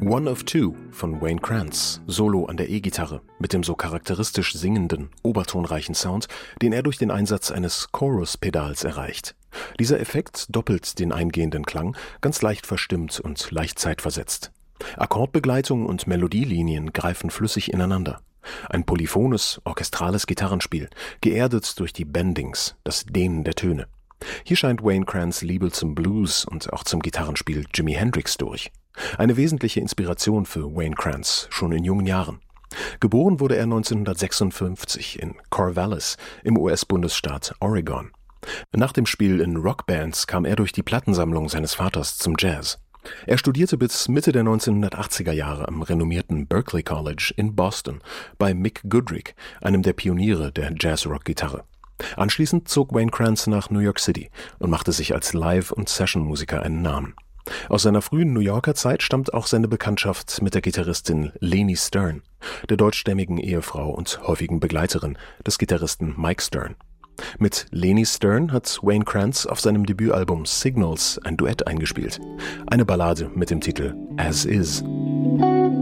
One of Two von Wayne Krantz, Solo an der E-Gitarre, mit dem so charakteristisch singenden, obertonreichen Sound, den er durch den Einsatz eines Chorus-Pedals erreicht. Dieser Effekt doppelt den eingehenden Klang, ganz leicht verstimmt und leicht zeitversetzt. Akkordbegleitung und Melodielinien greifen flüssig ineinander. Ein polyphones, orchestrales Gitarrenspiel, geerdet durch die Bendings, das Dehnen der Töne. Hier scheint Wayne Krantz' Liebe zum Blues und auch zum Gitarrenspiel Jimi Hendrix durch. Eine wesentliche Inspiration für Wayne Krantz, schon in jungen Jahren. Geboren wurde er 1956 in Corvallis im US-Bundesstaat Oregon. Nach dem Spiel in Rockbands kam er durch die Plattensammlung seines Vaters zum Jazz. Er studierte bis Mitte der 1980er Jahre am renommierten Berklee College in Boston bei Mick Goodrick, einem der Pioniere der Jazz-Rock-Gitarre. Anschließend zog Wayne Krantz nach New York City und machte sich als Live- und Session-Musiker einen Namen. Aus seiner frühen New Yorker Zeit stammt auch seine Bekanntschaft mit der Gitarristin Leni Stern, der deutschstämmigen Ehefrau und häufigen Begleiterin des Gitarristen Mike Stern. Mit Leni Stern hat Wayne Krantz auf seinem Debütalbum Signals ein Duett eingespielt. Eine Ballade mit dem Titel As Is.